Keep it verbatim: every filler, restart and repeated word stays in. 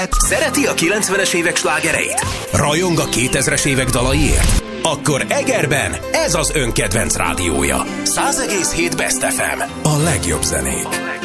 Szereti a kilencvenes évek slágereit? Rajong a kétezres évek dalaiért? Akkor Egerben ez az ön kedvenc rádiója. száz egész hét Best ef em. A legjobb zenék.